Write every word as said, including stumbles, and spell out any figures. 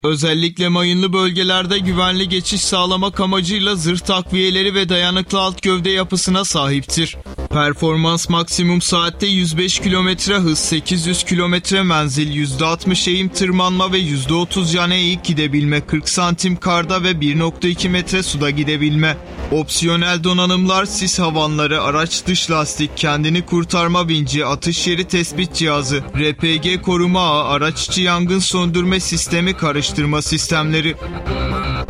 Özellikle mayınlı bölgelerde güvenli geçiş sağlamak amacıyla zırh takviyeleri ve dayanıklı alt gövde yapısına sahiptir. Performans maksimum saatte yüz beş kilometre hız, sekiz yüz kilometre menzil, yüzde altmış eğim tırmanma ve yüzde otuz yana eğik gidebilme, kırk santim karda ve bir nokta iki metre suda gidebilme. Opsiyonel donanımlar sis havanları, araç dış lastik, kendini kurtarma vinci, atış yeri tespit cihazı, R P G koruma ağı, araç içi yangın söndürme sistemi, karıştırma sistemleri.